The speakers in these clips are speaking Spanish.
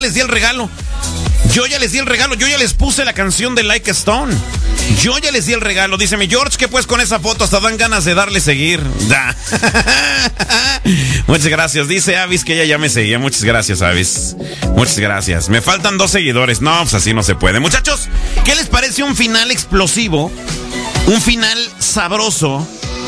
les di el regalo. Yo ya les di el regalo. Yo ya les puse la canción de Like a Stone. Yo ya les di el regalo. Dice mi George, ¿qué pues con esa foto? Hasta dan ganas de darle seguir. Da. Muchas gracias. Dice Avis que ella ya me seguía. Muchas gracias, Avis. Muchas gracias. Me faltan 2 seguidores. No, pues así no se puede. Muchachos, ¿qué les parece un final explosivo? Un final sabroso.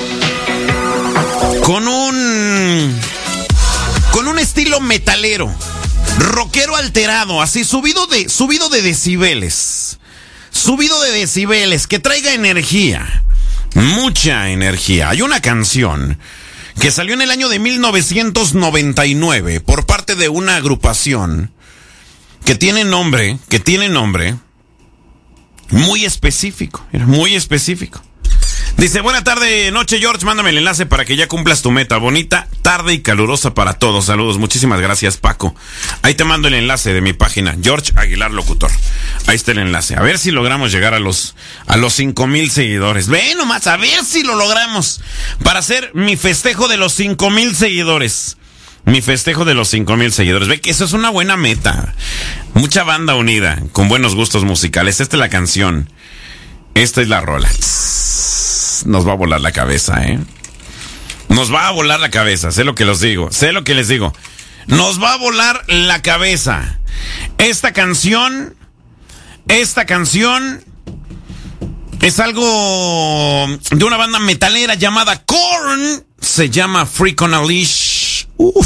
Con un estilo metalero. Rockero alterado, así, subido de decibeles. Subido de decibeles, que traiga energía. Mucha energía. Hay una canción que salió en el año de 1999 por parte de una agrupación que tiene nombre muy específico. Muy específico. Dice, buena tarde, noche, George, mándame el enlace para que ya cumplas tu meta. Bonita tarde y calurosa para todos. Saludos, muchísimas gracias, Paco. Ahí te mando el enlace de mi página, George Aguilar Locutor. Ahí está el enlace. A ver si logramos llegar a los 5,000 seguidores. Ve nomás, a ver si lo logramos. Para hacer mi festejo de los 5,000 seguidores. Mi festejo de los 5,000 seguidores. Ve que eso es una buena meta. Mucha banda unida, con buenos gustos musicales. Esta es la canción. Esta es la rola. Nos va a volar la cabeza, ¿eh? Nos va a volar la cabeza, sé lo que les digo. Nos va a volar la cabeza. Esta canción es algo de una banda metalera llamada Korn. Se llama Freak on a Leash.